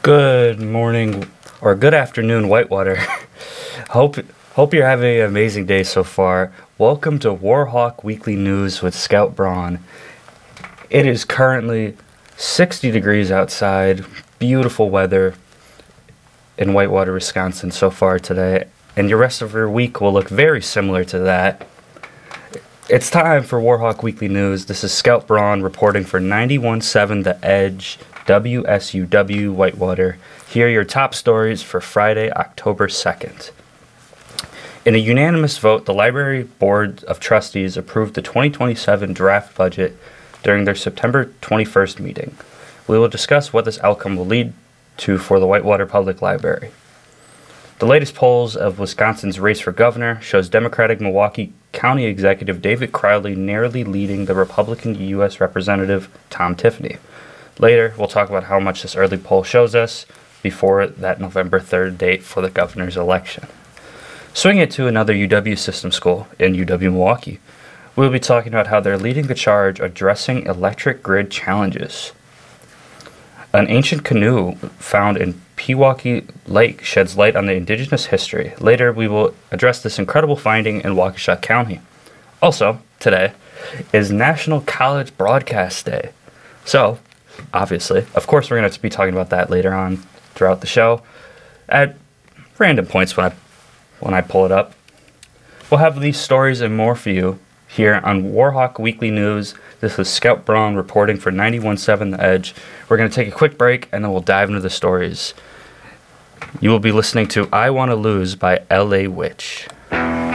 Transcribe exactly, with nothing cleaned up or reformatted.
Good morning or good afternoon, Whitewater. hope hope you're having an amazing day so far. Welcome to Warhawk Weekly News with Scout Braun. It is currently sixty degrees outside, beautiful weather in Whitewater, Wisconsin so far today, and your rest of your week will look very similar to that. It's time for Warhawk Weekly News. This is Scout Braun reporting for ninety-one point seven The Edge, W S U W Whitewater. Here are your top stories for Friday, October second. In a unanimous vote, the Library Board of Trustees approved the twenty twenty-seven draft budget during their September twenty-first meeting. We will discuss what this outcome will lead to for the Whitewater Public Library. The latest polls of Wisconsin's race for governor shows Democratic Milwaukee County Executive David Crowley narrowly leading the Republican U S Representative Tom Tiffany. Later, we'll talk about how much this early poll shows us before that November third date for the governor's election. Swing it to another U W system school in U W Milwaukee. We'll be talking about how they're leading the charge addressing electric grid challenges. An ancient canoe found in Pewaukee Lake sheds light on the indigenous history. Later, we will address this incredible finding in Waukesha County. Also, today is National College Broadcast Day. So, obviously, of course, we're going to be talking about that later on throughout the show at random points when I when I pull it up. We'll have these stories and more for you here on Warhawk Weekly News. This is Scout Braun reporting for ninety-one point seven The Edge. We're going to take a quick break and then we'll dive into the stories. You will be listening to I Wanna Lose by L A Witch.